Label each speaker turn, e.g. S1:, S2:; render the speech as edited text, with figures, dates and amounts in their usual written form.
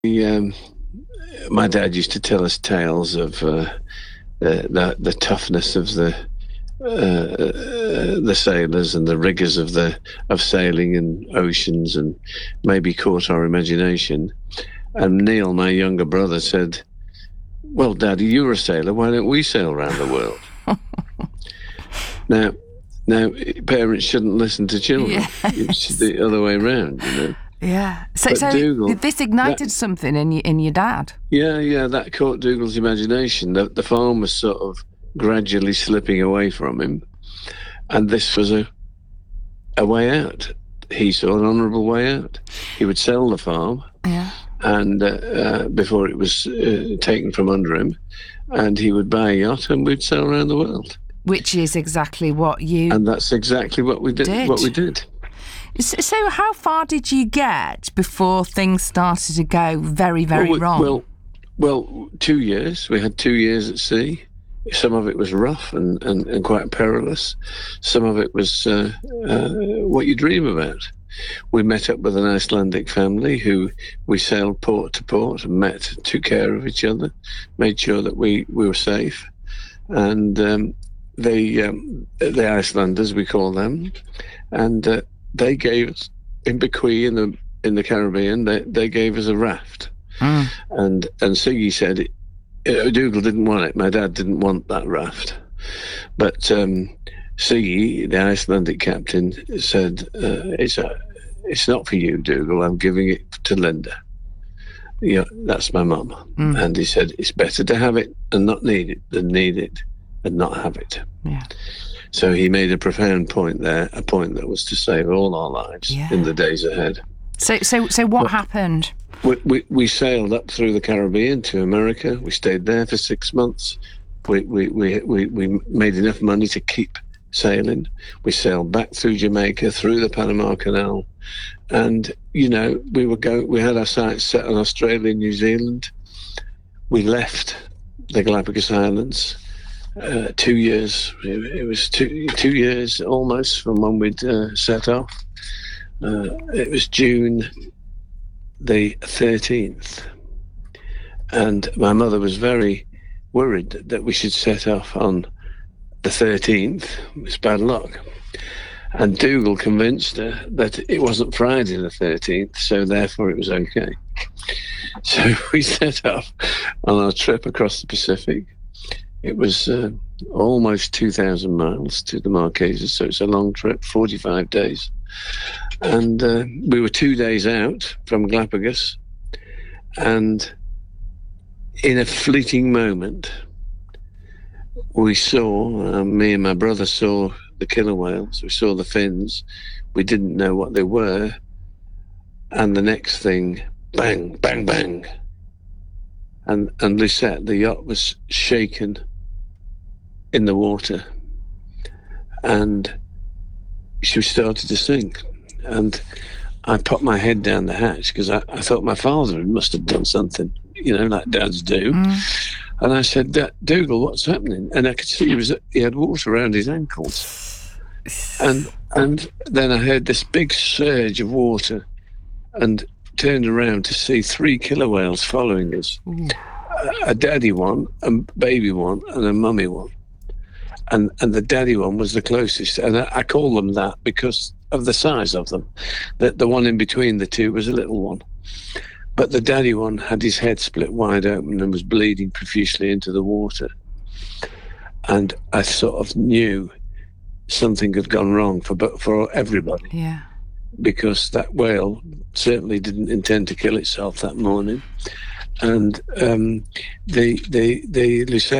S1: Um, my dad used to tell us tales of the toughness of the sailors and the rigors of sailing in oceans, and maybe caught our imagination. And Neil, my younger brother, said, "Well, Daddy, you're a sailor. Why don't we sail around the world?" Now, parents shouldn't listen to children.
S2: Yes.
S1: It's the other way around, you know.
S2: Yeah. So
S1: Dougal,
S2: this ignited something in your dad.
S1: Yeah, that caught Dougal's imagination. The farm was sort of gradually slipping away from him, and this was a way out. He saw an honourable way out. He would sell the farm, and before it was taken from under him, and he would buy a yacht, and we'd sail around the world.
S2: Which is exactly what you...
S1: And that's exactly what we did. What we did.
S2: So how far did you get before things started to go very, very wrong?
S1: Well, 2 years. We had 2 years at sea. Some of it was rough and quite perilous. Some of it was what you dream about. We met up with an Icelandic family who we sailed port to port and met, took care of each other, made sure that we were safe. And the Icelanders, we call them, and they gave us, in Bequia in the Caribbean, they gave us a raft. And Siggy said, Dougal didn't want it. My dad didn't want that raft. But Siggy, the Icelandic captain, said, it's not for you, Dougal. I'm giving it to Linda. Yeah, that's my mum. And he said, it's better to have it and not need it than need it and not have it.
S2: Yeah.
S1: So he made a profound point there, a point that was to save all our lives in the days ahead.
S2: So what happened?
S1: We sailed up through the Caribbean to America. We stayed there for 6 months. We made enough money to keep sailing. We sailed back through Jamaica, through the Panama Canal, and we had our sights set on Australia and New Zealand. We left the Galapagos Islands. 2 years. It was 2 years almost from when we'd set off. It was June the 13th, and my mother was very worried that we should set off on the 13th. It's bad luck. And Dougal convinced her that it wasn't Friday the 13th, so therefore it was okay. So we set off on our trip across the Pacific. It was almost 2,000 miles to the Marquesas, so it's a long trip, 45 days. And we were 2 days out from Galapagos, and in a fleeting moment, we saw, me and my brother saw the killer whales, we saw the fins, we didn't know what they were, and the next thing, bang, bang, bang. And Lucette, the yacht, was shaken in the water, and she started to sink. And I popped my head down the hatch because I thought my father must have done something, like dads do. And I said, Dougal, what's happening? And I could see he had water around his ankles. And then I heard this big surge of water and turned around to see 3 killer whales following us. A daddy one, a baby one, and a mummy one. And the daddy one was the closest. And I call them that because of the size of them. The one in between the two was a little one. But the daddy one had his head split wide open and was bleeding profusely into the water. And I sort of knew something had gone wrong for everybody. Yeah. Because that whale certainly didn't intend to kill itself that morning. And the Lucette